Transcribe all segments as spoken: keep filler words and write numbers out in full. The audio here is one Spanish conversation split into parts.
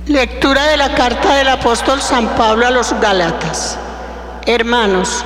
Lectura de la carta del apóstol San Pablo a los Gálatas. Hermanos,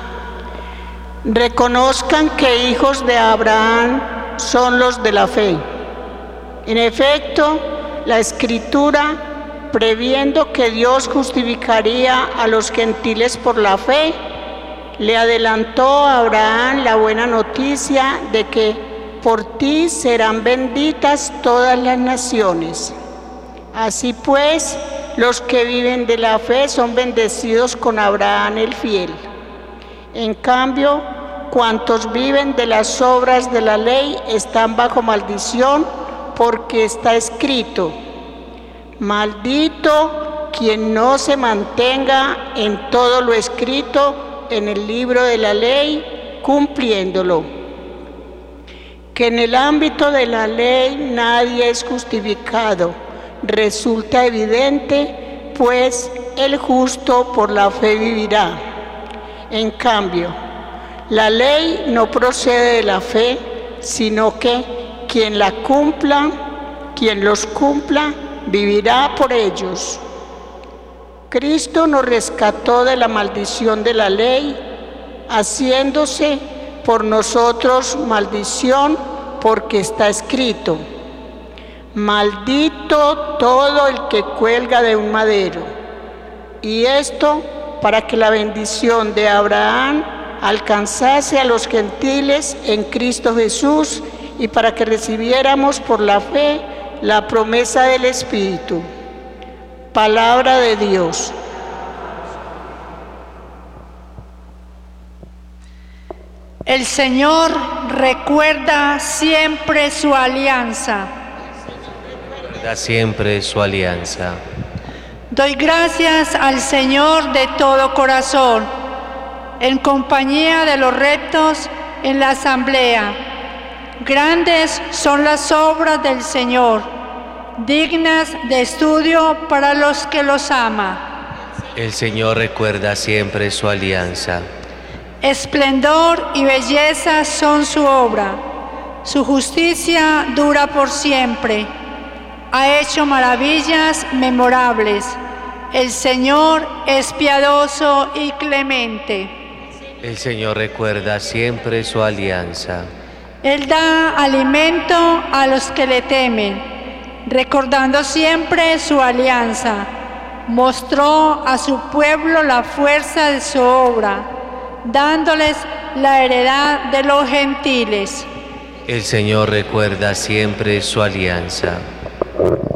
reconozcan que hijos de Abraham son los de la fe. En efecto, la Escritura, previendo que Dios justificaría a los gentiles por la fe, le adelantó a Abraham la buena noticia de que por ti serán benditas todas las naciones. Así pues, los que viven de la fe son bendecidos con Abraham el fiel. En cambio, cuantos viven de las obras de la ley están bajo maldición, porque está escrito: maldito quien no se mantenga en todo lo escrito en el libro de la ley, cumpliéndolo. Que en el ámbito de la ley nadie es justificado, resulta evidente, pues el justo por la fe vivirá. En cambio, la ley no procede de la fe, sino que quien la cumpla, quien los cumpla, vivirá por ellos. Cristo nos rescató de la maldición de la ley, haciéndose por nosotros maldición, porque está escrito: maldito todo el que cuelga de un madero. Y esto para que la bendición de Abraham alcanzase a los gentiles en Cristo Jesús, y para que recibiéramos por la fe la promesa del Espíritu. Palabra de Dios. El Señor recuerda siempre su alianza. Recuerda siempre su alianza. Doy gracias al Señor de todo corazón, en compañía de los rectos en la asamblea. Grandes son las obras del Señor, dignas de estudio para los que los aman. El Señor recuerda siempre su alianza. Esplendor y belleza son su obra, su justicia dura por siempre. Ha hecho maravillas memorables. El Señor es piadoso y clemente. El Señor recuerda siempre su alianza. Él da alimento a los que le temen, recordando siempre su alianza. Mostró a su pueblo la fuerza de su obra, dándoles la heredad de los gentiles. El Señor recuerda siempre su alianza.